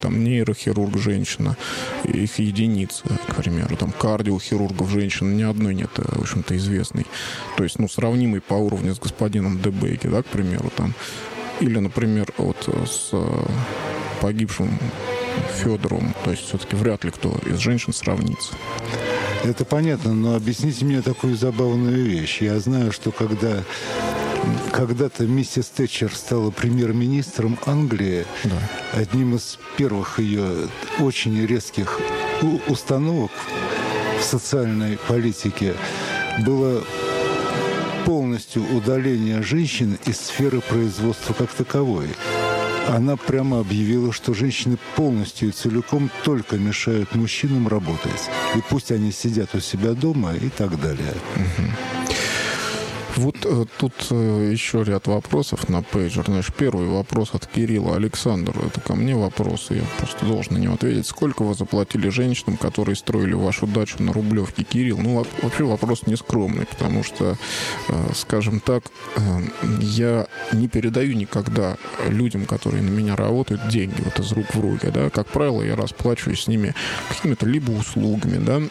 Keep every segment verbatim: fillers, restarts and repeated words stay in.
там нейрохирург женщина, их единицы, к примеру, там кардиохирургов женщин ни одной нет, в общем-то, известной. То есть, ну, сравнимый по уровню с господином Дебейки, да, к примеру, там. Или, например, вот с погибшим Федоровым. То есть, все-таки вряд ли кто из женщин сравнится. Это понятно, но объясните мне такую забавную вещь. Я знаю, что когда когда-то миссис Тэтчер стала премьер-министром Англии, да. Одним из первых ее очень резких установок в социальной политике было полностью удаление женщин из сферы производства как таковой. Она прямо объявила, что женщины полностью и целиком только мешают мужчинам работать. И пусть они сидят у себя дома и так далее. Угу. Вот э, тут э, еще ряд вопросов на пейджер. Значит, первый вопрос от Кирилла. Александр, это ко мне вопрос, я просто должен на него ответить. Сколько вы заплатили женщинам, которые строили вашу дачу на Рублевке? Кирилл, ну, вообще вопрос нескромный, потому что, э, скажем так, э, я не передаю никогда людям, которые на меня работают, деньги вот из рук в руки, да. Как правило, я расплачиваюсь с ними какими-то либо услугами, да,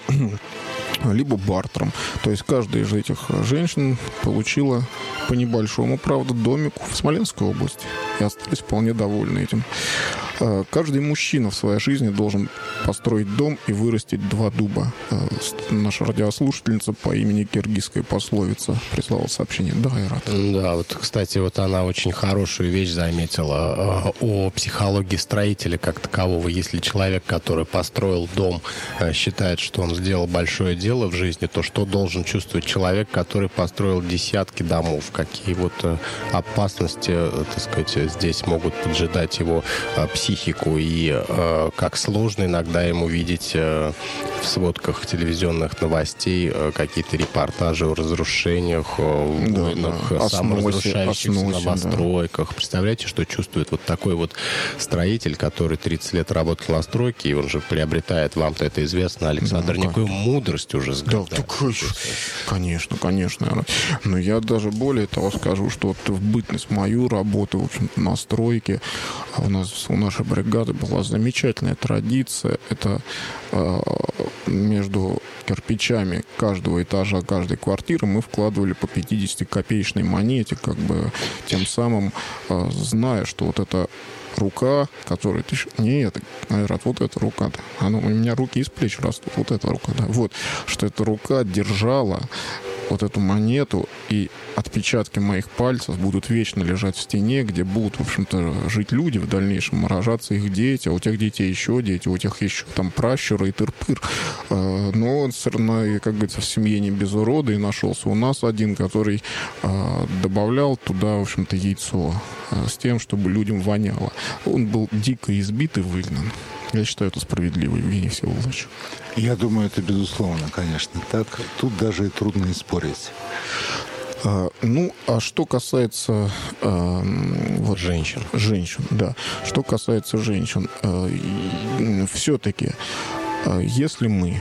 либо бартером. То есть каждая из этих женщин получила по небольшому, правда, домику в Смоленской области и остались вполне довольны этим. Каждый мужчина в своей жизни должен построить дом и вырастить два дуба. Наша радиослушательница по имени Киргизская пословица прислала сообщение. Да, Айрат. Да, вот, кстати, вот она очень хорошую вещь заметила о психологии строителя как такового. Если человек, который построил дом, считает, что он сделал большое дело в жизни, то что должен чувствовать человек, который построил десятки домов? Какие вот опасности, так сказать, здесь могут поджидать его психику? психику, и э, как сложно иногда ему видеть э, в сводках телевизионных новостей э, какие-то репортажи о разрушениях, о да, войнах, да. саморазрушающихся осносе, новостройках. Да. Представляете, что чувствует вот такой вот строитель, который тридцать лет работал на стройке, и он же приобретает, вам-то это известно, Александр, да, некую мудрость уже с да, такой, конечно, конечно. Но я даже более того скажу, что вот в бытность мою работу, в общем-то, на стройке у нас, у нашей бригады была замечательная традиция. Это э, между кирпичами каждого этажа, каждой квартиры мы вкладывали по пятидесятикопеечной монете, как бы тем самым э, зная, что вот эта рука, которая... Ты... Нет, Айрат, вот эта рука-то. Она, у меня руки из плеч растут. Вот эта рука, да. Вот. Что эта рука держала вот эту монету, и отпечатки моих пальцев будут вечно лежать в стене, где будут, в общем-то, жить люди в дальнейшем, рожаться их дети, а у тех детей еще дети, у тех еще там пращуры и тыр-пыр. Но все равно, как говорится, в семье не без урода, и нашелся у нас один, который добавлял туда, в общем-то, яйцо с тем, чтобы людям воняло. Он был дико избит и выгнан. Я считаю, это справедливо, Евгений Всеволодович. Я думаю, это безусловно, конечно. Так, тут даже и трудно и спорить. А, ну, а что касается а, вот, женщин. Женщин, да. Что касается женщин, а, все-таки, а, если мы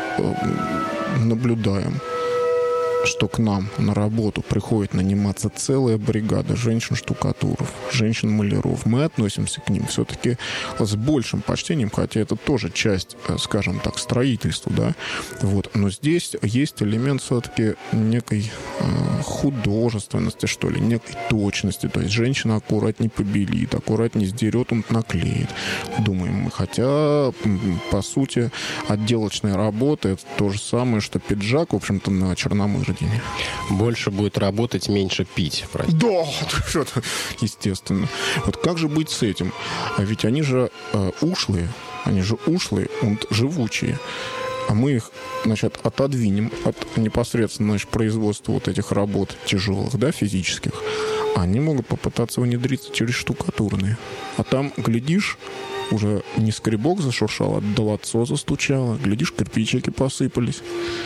а, наблюдаем, что к нам на работу приходит наниматься целая бригада женщин-штукатуров, женщин-маляров. Мы относимся к ним все-таки с большим почтением, хотя это тоже часть, скажем так, строительства, да. Вот. Но здесь есть элемент все-таки некой э, художественности, что ли, некой точности. То есть женщина аккуратнее побелит, аккуратнее сдерет, он наклеит. Думаем мы. Хотя, по сути, отделочная работа — это то же самое, что пиджак, в общем-то, на Черномырдине. Больше будет работать, меньше пить. Простите. Да, естественно. Вот как же быть с этим? А ведь они же э, ушлые, они же ушлые, вот, живучие. А мы их, значит, отодвинем от непосредственно, значит, производства вот этих работ тяжелых, да, физических. Они могут попытаться внедриться через штукатурные. А там, глядишь, уже не скребок зашуршал, а долотцо застучало. Глядишь, кирпичики посыпались.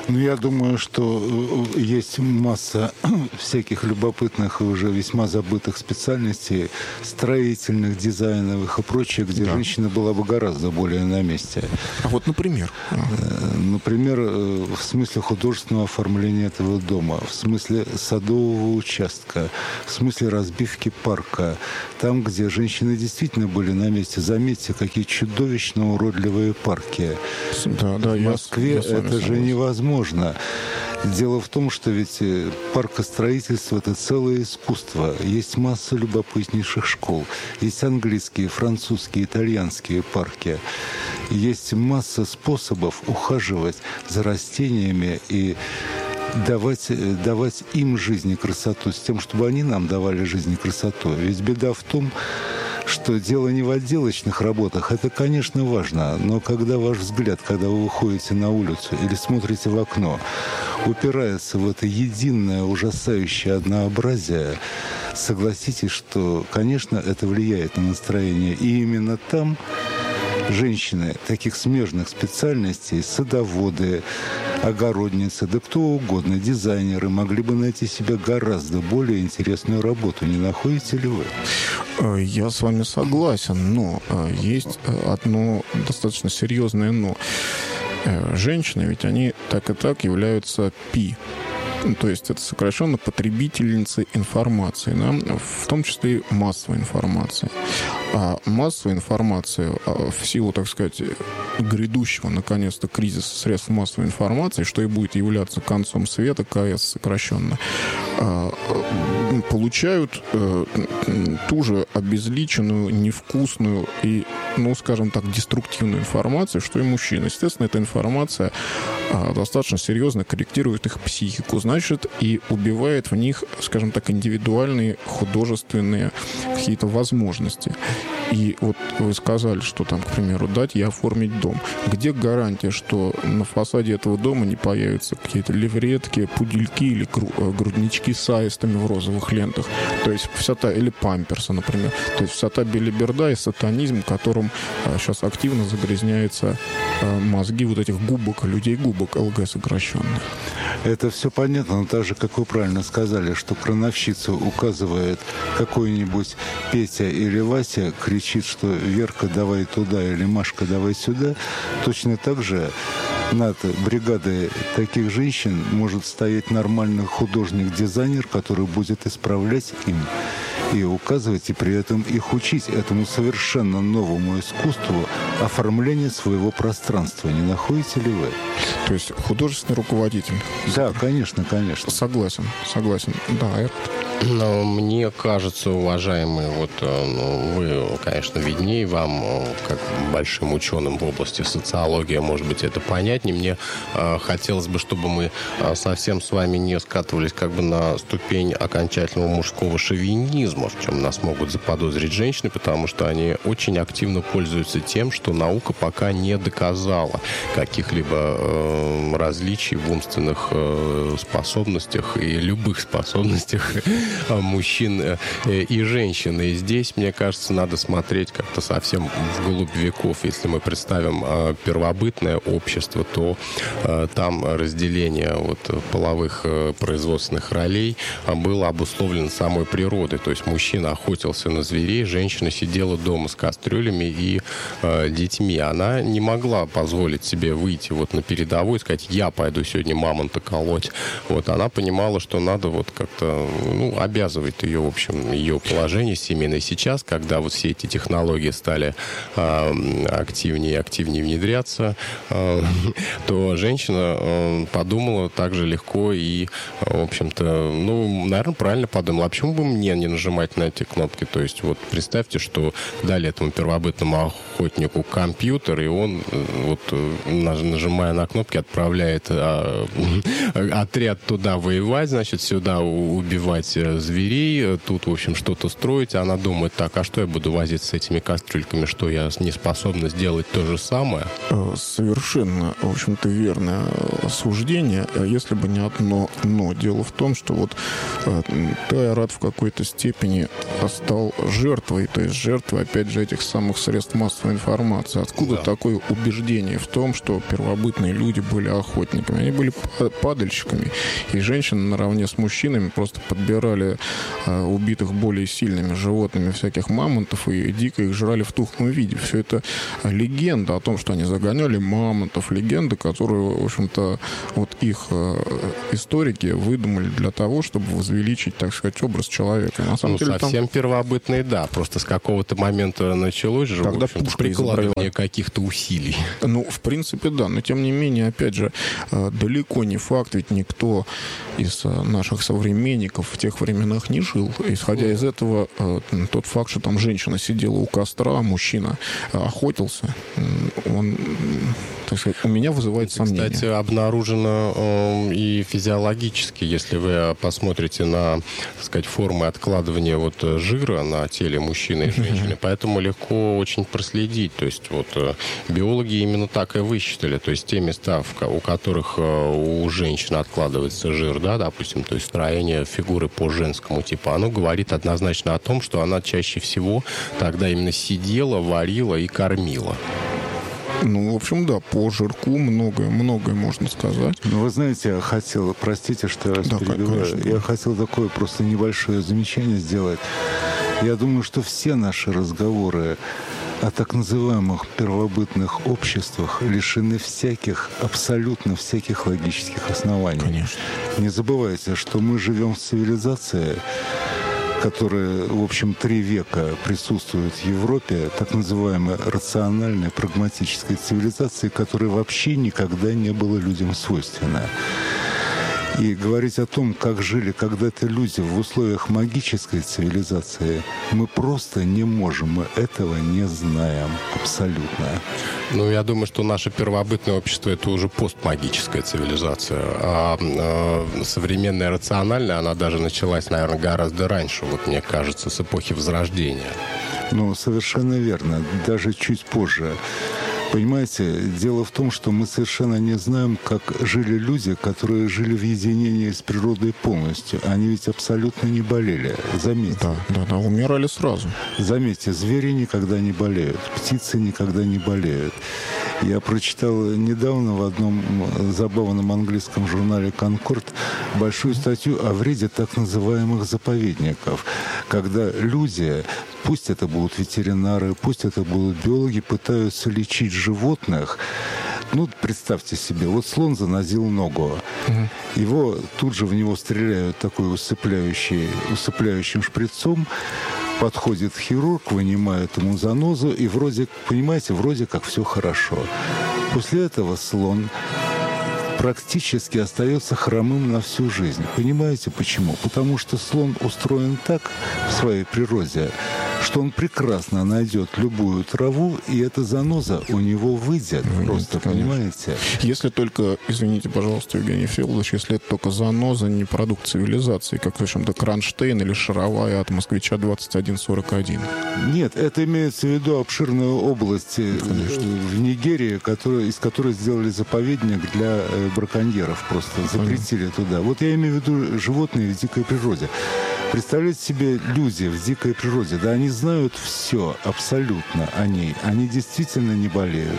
Ну, я думаю, что есть масса всяких любопытных и уже весьма забытых специальностей, строительных, дизайновых и прочее, где да. женщина была бы гораздо более на месте. А вот, например? Например, в смысле художественного оформления этого дома, в смысле садового участка, в смысле разбивки парка. Там, где женщины действительно были на месте. Заметьте, какие чудовищно уродливые парки. Да, да, в Москве я, я это же невозможно. Дело в том, что ведь паркостроительство – это целое искусство. Есть масса любопытнейших школ. Есть английские, французские, итальянские парки. Есть масса способов ухаживать за растениями и давать, давать им жизнь и красоту, с тем, чтобы они нам давали жизнь и красоту. Ведь беда в том, что дело не в отделочных работах. Это, конечно, важно. Но когда ваш взгляд, когда вы выходите на улицу или смотрите в окно, упирается в это единое ужасающее однообразие, согласитесь, что, конечно, это влияет на настроение. И именно там женщины таких смежных специальностей, садоводы, огородницы, да кто угодно, дизайнеры, могли бы найти себе гораздо более интересную работу. Не находите ли вы? Я с вами согласен, но есть одно достаточно серьезное но. Женщины, ведь они так и так являются пи. То есть это сокращенно потребительницы информации, да? В том числе и массовой информации. А массовая информация в силу, так сказать, грядущего, наконец-то, кризиса средств массовой информации, что и будет являться концом света, КС сокращенно, получают ту же обезличенную, невкусную и, ну, скажем так, деструктивную информацию, что и мужчины. Естественно, эта информация достаточно серьезно корректирует их психику, значит, и убивает в них, скажем так, индивидуальные художественные какие-то возможности. И вот вы сказали, что там, к примеру, дать и оформить дом. Где гарантия, что на фасаде этого дома не появятся какие-то левретки, пудельки или груднички с аистами в розовых лентах? То есть вся та, или памперса, например. То есть вся та белиберда и сатанизм, которым а, сейчас активно загрязняются а, мозги вот этих губок, людей губок, ЛГ сокращенных. Это все понятно, но так же, как вы правильно сказали, что крановщица указывает какой-нибудь Петя или Вася, кричит, что Верка, давай туда, или Машка, давай сюда, точно так же над бригадой таких женщин может стоять нормальный художник-дизайнер, который будет исправлять им и указывать, и при этом их учить этому совершенно новому искусству оформления своего пространства. Не находите ли вы? То есть художественный руководитель? Да, конечно, конечно. Согласен, согласен. Да, это... Но мне кажется, уважаемые, вот ну, вы, конечно, виднее, вам, как большим ученым в области социологии, может быть, это понятнее. Мне э, хотелось бы, чтобы мы э, совсем с вами не скатывались как бы на ступень окончательного мужского шовинизма, в чем нас могут заподозрить женщины, потому что они очень активно пользуются тем, что наука пока не доказала каких-либо э, различий в умственных э, способностях и любых способностях мужчин и женщин. И здесь, мне кажется, надо смотреть как-то совсем вглубь веков. Если мы представим первобытное общество, то там разделение вот половых производственных ролей было обусловлено самой природой. То есть мужчина охотился на зверей, женщина сидела дома с кастрюлями и детьми. Она не могла позволить себе выйти вот на передовую и сказать: я пойду сегодня мамонта колоть. Вот она понимала, что надо вот как-то, ну, обязывает ее, в общем, ее положение семейное. Сейчас, когда вот все эти технологии стали э, активнее и активнее внедряться, э, то женщина э, подумала так же легко и, в общем-то, ну, наверное, правильно подумала. А почему бы мне не нажимать на эти кнопки? То есть вот представьте, что дали этому первобытному охотнику компьютер, и он вот, нажимая на кнопки, отправляет э, отряд туда воевать, значит, сюда убивать зверей, тут, в общем, что-то строить. Она думает: так, а что я буду возиться с этими кастрюльками, что я не способна сделать то же самое? Совершенно, в общем-то, верное суждение, если бы не одно но. Дело в том, что вот Тайрат в какой-то степени стал жертвой, то есть жертвой, опять же, этих самых средств массовой информации. Откуда да. такое убеждение в том, что первобытные люди были охотниками? Они были падальщиками. И женщины наравне с мужчинами просто подбирали а, убитых более сильными животными всяких мамонтов и дико их жрали в тухлом виде. Все это легенда о том, что они загоняли мамонтов. Легенда, которую, в общем-то, вот их э, историки выдумали для того, чтобы возвеличить, так сказать, образ человека. На самом ну, деле, совсем там... первобытные, да. Просто с какого-то момента началось же, Тогда в общем-то, прикладывание каких-то усилий. Ну, в принципе, да. Но, тем не менее, опять же, далеко не факт, ведь никто из наших современников в тех временах не жил. Исходя из этого, тот факт, что там женщина сидела у костра, а мужчина охотился, он, так сказать, у меня вызывает сомнения. Кстати, обнаружено э, и физиологически, если вы посмотрите на, так сказать, формы откладывания вот жира на теле мужчины и женщины, mm-hmm. поэтому легко очень проследить. То есть вот э, биологи именно так и высчитали. То есть те места, в, у которых э, у женщин откладывается жир, да, допустим, то есть строение фигуры по женскому типу, оно говорит однозначно о том, что она чаще всего тогда именно сидела, варила и кормила. Ну, в общем, да, по жирку многое, многое можно сказать. Ну, вы знаете, я хотел, простите, что я вас да, перебиваю, конечно, я хотел такое просто небольшое замечание сделать. Я думаю, что все наши разговоры о так называемых первобытных обществах лишены всяких, абсолютно всяких логических оснований. Конечно. Не забывайте, что мы живем в цивилизации, которая, в общем, три века присутствует в Европе, так называемой рациональной, прагматической цивилизации, которая вообще никогда не была людям свойственна. И говорить о том, как жили когда-то люди в условиях магической цивилизации, мы просто не можем, мы этого не знаем абсолютно. Ну, я думаю, что наше первобытное общество — это уже постмагическая цивилизация. А, а современная рациональная, она даже началась, наверное, гораздо раньше, вот мне кажется, с эпохи Возрождения. Ну, совершенно верно. Даже чуть позже. Понимаете, дело в том, что мы совершенно не знаем, как жили люди, которые жили в единении с природой полностью. Они ведь абсолютно не болели. Заметьте. Да, да, да, умирали сразу. Заметьте, звери никогда не болеют, птицы никогда не болеют. Я прочитал недавно в одном забавном английском журнале «Конкорд» большую статью о вреде так называемых заповедников, когда люди, пусть это будут ветеринары, пусть это будут биологи, пытаются лечить животных. Ну, представьте себе, вот слон занозил ногу. Угу. Его тут же в него стреляют такой усыпляющий, усыпляющим шприцом. Подходит хирург, вынимает ему занозу, и вроде, понимаете, вроде как все хорошо. После этого слон практически остается хромым на всю жизнь. Понимаете почему? Потому что слон устроен так в своей природе, что он прекрасно найдет любую траву, и эта заноза у него выйдет. Выйдет, просто, конечно. Понимаете? Если только, извините, пожалуйста, Евгений Федорович, если это только заноза, не продукт цивилизации, как, в общем-то, Кронштейн или шаровая от москвича двадцать один сорок один. Нет, это имеется в виду обширную область, конечно, в Нигерии, которая, из которой сделали заповедник для браконьеров. Просто запретили туда. Вот я имею в виду животные в дикой природе. Представляете себе, люди в дикой природе, да, они знают все абсолютно о ней. Они действительно не болеют.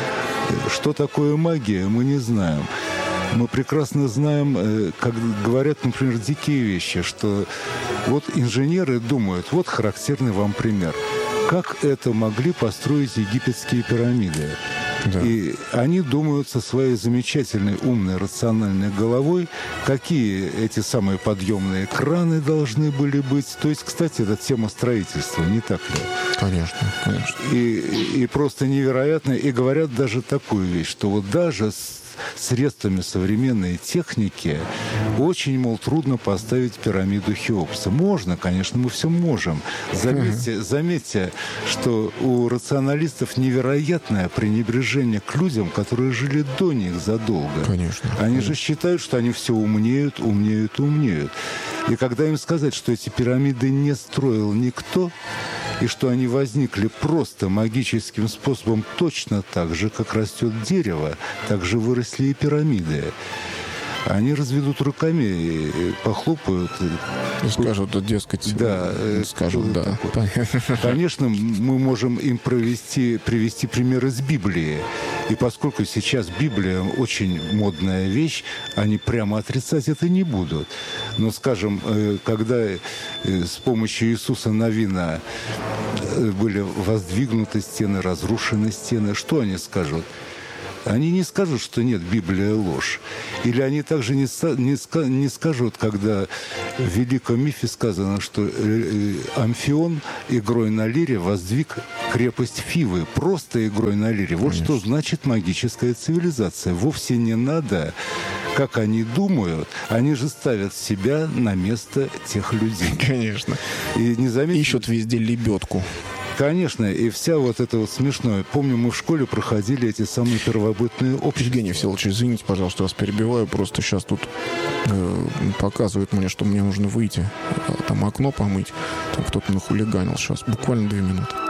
Что такое магия, мы не знаем. Мы прекрасно знаем, как говорят, например, дикие вещи, что вот инженеры думают, вот характерный вам пример. Как это могли построить египетские пирамиды? Да. И они думают со своей замечательной, умной, рациональной головой, какие эти самые подъемные краны должны были быть. То есть, кстати, это тема строительства, не так ли? Конечно, конечно. И, и просто невероятно. И говорят даже такую вещь, что вот даже с средствами современной техники очень, мол, трудно поставить пирамиду Хеопса. Можно, конечно, мы все можем. Заметьте, uh-huh. заметьте, что у рационалистов невероятное пренебрежение к людям, которые жили до них задолго. Конечно. Они конечно. же считают, что они все умнеют, умнеют, умнеют. И когда им сказать, что эти пирамиды не строил никто, и что они возникли просто магическим способом точно так же, как растет дерево, так же выросли и пирамиды. они разведут руками, и похлопают. И скажут, дескать, да, скажут, да. Конечно, мы можем им провести, привести пример из Библии. И поскольку сейчас Библия очень модная вещь, они прямо отрицать это не будут. Но, скажем, когда с помощью Иисуса Навина были воздвигнуты стены, разрушены стены, что они скажут? Они не скажут, что нет, Библия ложь. Или они также не, не, не скажут, когда в великом мифе сказано, что Амфион игрой на лире воздвиг крепость Фивы. Просто игрой на лире. Вот Конечно. Что значит магическая цивилизация. Вовсе не надо, как они думают, они же ставят себя на место тех людей. Конечно. И не заметили... Ищут везде лебедку. Конечно, и вся вот это вот смешное. Помню, мы в школе проходили эти самые первобытные общества. Евгений Всеволодович, извините, пожалуйста, вас перебиваю. Просто сейчас тут э, показывают мне, что мне нужно выйти, там окно помыть. Там кто-то нахулиганил сейчас. Буквально две минуты.